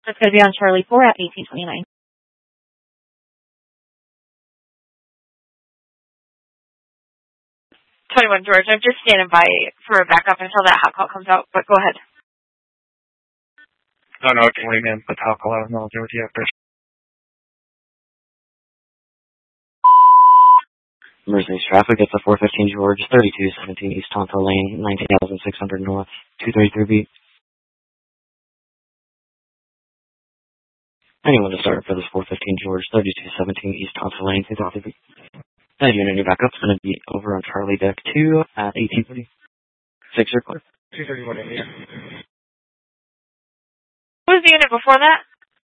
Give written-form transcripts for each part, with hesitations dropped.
It's going to be on Charlie 4 at 1829. George, I'm just standing by for a backup until that hot call comes out, but go ahead. No, don't worry, man. Put the hot call out and I'll deal with you after. Mercedes traffic, it's a 415 George, 3217 East Tonto Lane, 19,600 North, 233B. Anyone to start for this 415 George, 3217 East Tonto Lane, 233B. That unit new backup's going to be over on Charlie Deck 2 at 1830. 6 or clear. 231 yeah. What was the unit before that?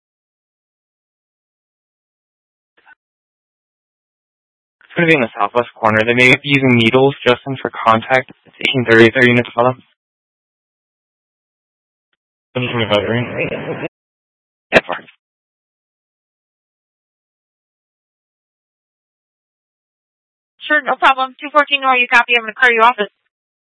It's going to be in the southwest corner. They may be using needles, Justin, for contact. It's 1830. Is there a unit to follow? 725, right? Yeah, far. Sure, no problem. 214 North, you copy. I'm going to clear you off it.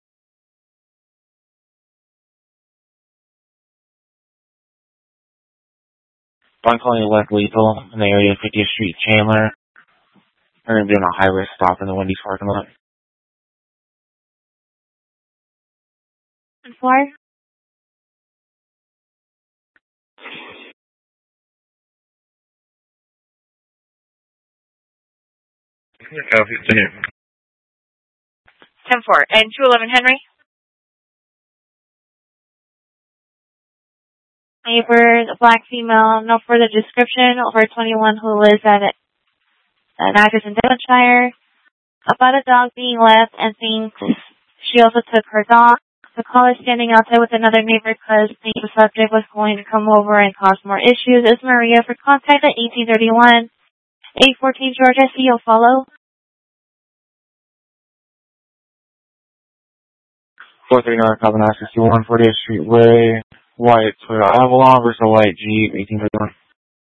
I'm calling you left lethal in the area of 50th Street, Chandler. We're going to be on a high-risk stop in the Wendy's parking lot. And 4? Copy, stay here. 10-4. And 211 Henry? Neighbor, the black female, no further description, over 21 who lives at an address in Devonshire, about a dog being left and thinks she also took her dog. The caller standing outside with another neighbor because the subject was going to come over and cause more issues is Maria for contact at 1831. 814 Georgia, see you'll follow. 439 Covenant 61 48th Street Way, white Toyota Avalon versus a white Jeep, 1831.